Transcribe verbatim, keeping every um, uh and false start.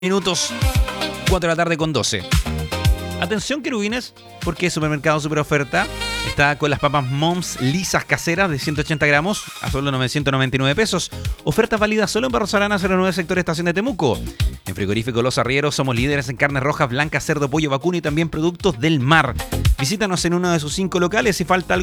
Minutos, cuatro de la tarde con doce. Atención, querubines, porque Supermercado Super Oferta está con las papas Moms lisas caseras de ciento ochenta gramos a solo novecientos noventa y nueve pesos. Ofertas válidas solo en Barros Arana, cero nueve, sector Estación de Temuco. En Frigorífico Los Arrieros somos líderes en carnes rojas, blancas, cerdo, pollo, vacuno y también productos del mar. Visítanos en uno de sus cinco locales. Si falta algo